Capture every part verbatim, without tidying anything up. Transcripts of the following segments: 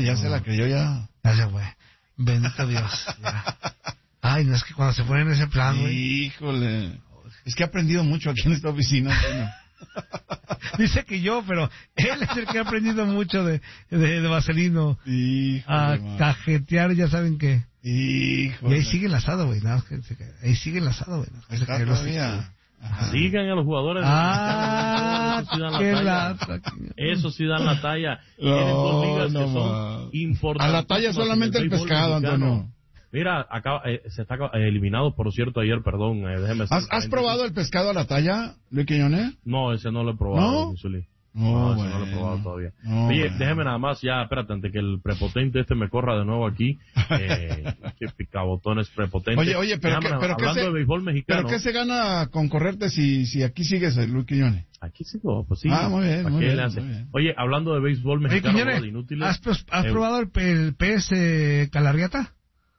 ya no. se la creyó ya. Ya se fue. Bendito Dios. Ya. Ay, no es que cuando se pone en ese plan, güey. Híjole. Es que ha aprendido mucho aquí en esta oficina, Antonio. Dice que yo, pero él es el que ha aprendido mucho de, de, de Vaselino. Híjole, a man. cajetear, ya saben qué. Híjole. Y ahí sigue el asado, güey. No, ahí sigue el asado, güey. No, está todavía. Sigan a los jugadores. Ah, eso sí dan qué la talla. lata. Eso sí dan la talla. No, Tienen dos ligas no, que son man. importantes. A la talla solamente el, el pescado, Antonio. Mira, acaba, eh, se está eh, eliminado, por cierto, ayer, perdón, eh, déjeme... ¿Has, ¿Has probado el pescado a la talla, Luis Quiñones? No, ese no lo he probado, ¿No? Zuli. No, No, ese bueno. no lo he probado todavía. No, Oye, bueno. déjeme nada más, ya, espérate, antes que el prepotente este me corra de nuevo aquí. Eh, que picabotones prepotente. Oye, oye, pero, Déjame, ¿qué, pero, hablando ¿qué se, de béisbol mexicano... ¿pero qué se gana con correrte si, si aquí sigues, Luis Quiñones? Aquí sigo, pues sí. Ah, muy bien, ¿Para muy qué bien, le hace? muy bien. Oye, hablando de béisbol Oye, mexicano, Quiñones, de inútiles... ¿has, pros- has eh, probado el, P- el P S Calarriata?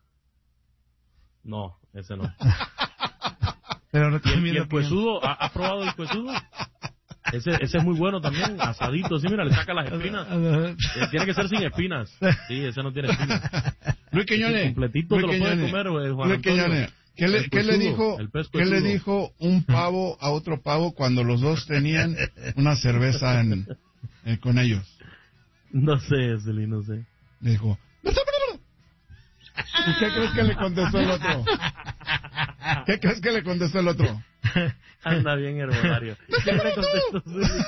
No, ese no. Pero ¿Y el, y recomiendo el que- cuesudo? ¿Ha- ¿Has probado el cuesudo? Ese, ese es muy bueno también, asadito, sí, mira, le saca las espinas. Eh, tiene que ser sin espinas. Sí, ese no tiene espinas. Luis Quiñones, Sí, completito Luis te lo puede Quiñones, comer, eh, Juan Luis Antonio. Quiñones, ¿qué le, El qué le cuesudo, dijo, el pez qué le cuesudo. dijo un pavo a otro pavo cuando los dos tenían una cerveza en, eh, con ellos? No sé, Celi, no sé. Le dijo, ¿y qué crees que le contestó el otro? ¿Qué crees que le contestó el otro? Anda bien, herbolario. ¿Qué le contestó, Celi?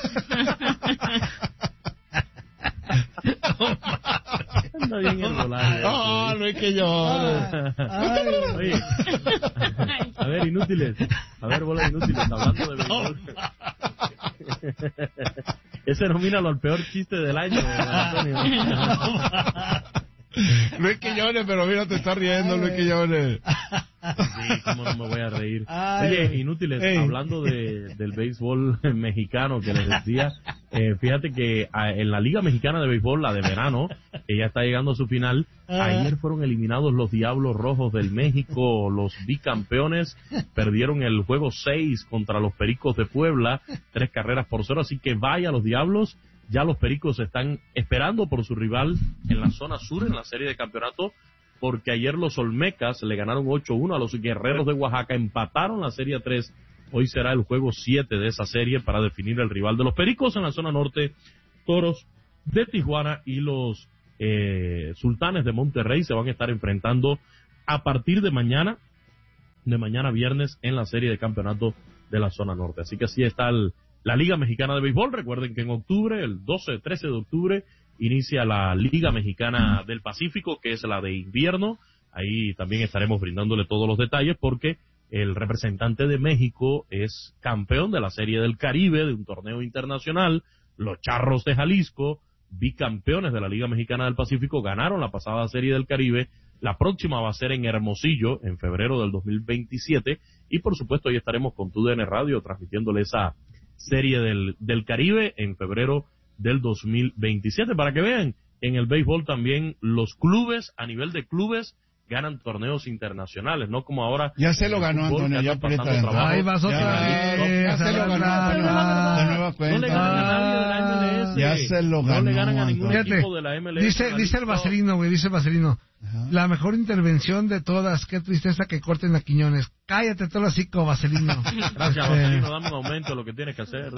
Anda bien, herbolario. ¡Oh, Luis Quiñones! Oye, a ver, inútiles. A ver, bola de inútiles, hablando de béisbol. Ese nomínalo al peor chiste del año, Antonio. Luis Quiñones, pero mira, te está riendo, Luis Quiñones. Sí, cómo no me voy a reír. Ay, Oye, inútiles, ey. hablando de, del béisbol mexicano que les decía, eh, fíjate que a, en la Liga Mexicana de Béisbol, la de verano, que ya está llegando a su final, ayer fueron eliminados los Diablos Rojos del México, los bicampeones, perdieron el juego seis contra los Pericos de Puebla, tres carreras por cero, así que vaya los Diablos. Ya los Pericos están esperando por su rival en la zona sur, en la serie de campeonato, porque ayer los Olmecas le ganaron ocho uno a los Guerreros de Oaxaca, empataron la serie tres. Hoy será el juego siete de esa serie para definir el rival de los Pericos en la zona norte. Toros de Tijuana y los eh, Sultanes de Monterrey se van a estar enfrentando a partir de mañana, de mañana viernes, en la serie de campeonato de la zona norte. Así que así está el la Liga Mexicana de Béisbol. Recuerden que en octubre, el doce, trece de octubre, inicia la Liga Mexicana del Pacífico, que es la de invierno. Ahí también estaremos brindándole todos los detalles porque el representante de México es campeón de la Serie del Caribe, de un torneo internacional. Los Charros de Jalisco, bicampeones de la Liga Mexicana del Pacífico, ganaron la pasada Serie del Caribe. La próxima va a ser en Hermosillo, en febrero del dos mil veintisiete. Y por supuesto, ahí estaremos con T U D N Radio transmitiéndole esa Serie del, del Caribe en febrero del dos mil veintisiete, para que vean, en el béisbol también los clubes, a nivel de clubes, ganan torneos internacionales, no como ahora. Ya se lo ganó, fútbol, Antonio, que ya andan pasando aprieta. trabajo. Ahí vas otra Ya, vez. ya se lo ganó, Antonio, de nueva cuenta. No le ganan a nadie de la M L S. Ya se lo No le ganó, ganan a ningún Antonio. equipo de la M L S. Dice, dice el No. Vaselino, güey, dice el Vaselino. Ajá. La mejor intervención de todas, qué tristeza que corten a Quiñones. Cállate todo así como Vaselino. Gracias, Este, Vaselino, dame un aumento de lo que tienes que hacer.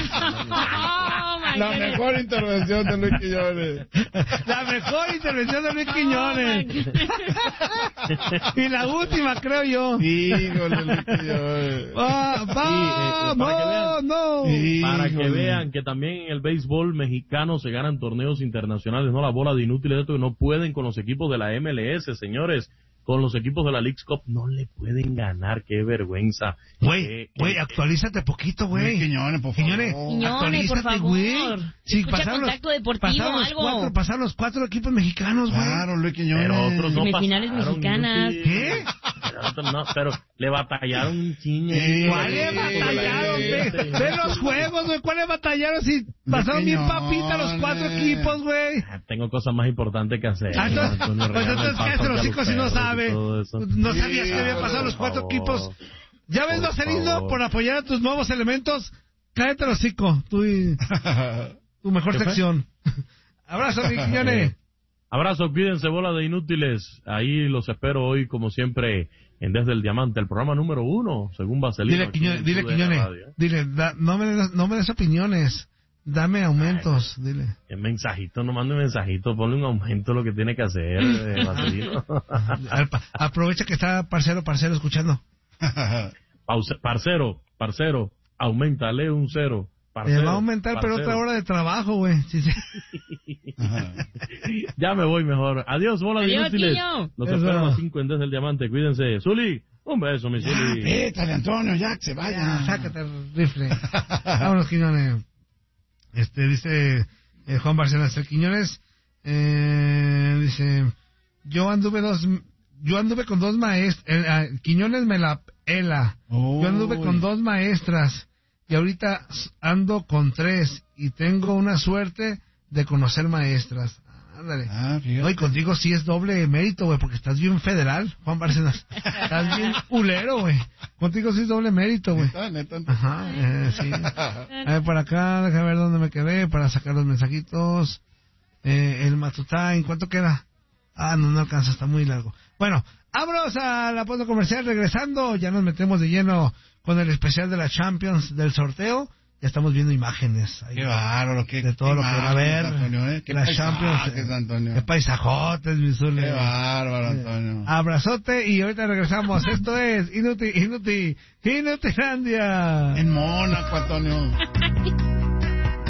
Oh, my La goodness. mejor intervención de Luis Quiñones. La mejor intervención de Luis Oh, Quiñones. my goodness. Y la última, creo yo. Híjole, Luis Quiñones. Va, va, Sí, eh, para que vean. no. Para que Híjole. vean que también en el béisbol mexicano se ganan torneos internacionales, no la bola de inútiles de esto, que no pueden con los equipos de la M L S, señores. Con los equipos de la Leagues Cup no le pueden ganar, qué vergüenza. Güey, Qué- güey, qué- actualízate poquito, Luis güey. Quiñones, por favor. Quiñones, Quiñones, por actualízate, favor. güey. Sí, Escucha pasaron los, Contacto Deportivo, pasaron los algo. cuatro, pasaron los cuatro equipos mexicanos, güey. Claro, Luis Quiñones. Pero otros no Semifinales pasaron, mexicanas. inútil. ¿Qué? Pero, otros no, pero le batallaron un chingo. Sí. ¿Cuál le batallaron? Ve, ve los juegos, güey. ¿Cuál le batallaron si pasaron bien papita los cuatro Quiñones. equipos, güey? Ah, tengo cosas más importantes que hacer. Ah, entonces, Antonio, pues regálame entonces el paso cállate los aquí a hijos si no perros y sabe. todo eso. No sabías que había Sí, pasado los por cuatro favor. equipos. ¿Ya ves, Por Vaselino, favor. por apoyar a tus nuevos elementos? Cállate los hocico, tú y tu mejor ¿Qué fue? sección. Abrazo, mi Quiñones. Abrazo, cuídense, bola de inútiles. Ahí los espero hoy, como siempre, en Desde el Diamante, el programa número uno, según Vaselino. Dile, Quiñones, dile, Quiñones, dile, da, no, me des, no me des opiniones, dame aumentos, Ay, dile. El mensajito, no mande un mensajito, ponle un aumento, lo que tiene que hacer, eh, Vaselino. Aprovecha que está parcero, parcero, escuchando. Pause, parcero, parcero, aumentale un cero. Parcero, Te va a aumentar, parcero. Pero otra hora de trabajo, güey. Sí, sí. Ya me voy mejor. Adiós, bola de inútiles. Los Eso. espero a las cinco en Desde el Diamante. Cuídense. Zuli, un beso, mi Zuli. Pétale, Antonio, ya que se vaya. Ya, sácate el rifle. Vámonos, Quiñones. Este, dice eh, Juan Barcenas. El Quiñones, eh, dice, yo anduve dos, yo anduve con dos maestras. Eh, Quiñones me la pela. Oh, yo anduve con dos maestras. Y ahorita ando con tres y tengo una suerte de conocer maestras. Ándale. Ah, no, y contigo sí es doble mérito, güey, porque estás bien federal, Juan Bárcenas. Estás bien culero, güey. Contigo sí es doble mérito, güey. Ajá, eh, sí. A ver, por acá, déjame ver dónde me quedé para sacar los mensajitos. Eh, el Matutá, ¿cuánto queda? Ah, no, no alcanza, está muy largo. Bueno, vámonos a la pausa comercial. Regresando, ya nos metemos de lleno con el especial de la Champions del sorteo. Ya estamos viendo imágenes ahí. Qué bárbaro, qué, de todo qué lo que va a ver. Antonio, ¿eh? Qué la Champions. Antonio. Qué paisajotes, mi Zule. Qué bárbaro, Antonio. Abrazote y ahorita regresamos. Esto es Inútil, Inútil, Inutilandia. En Mónaco, Antonio.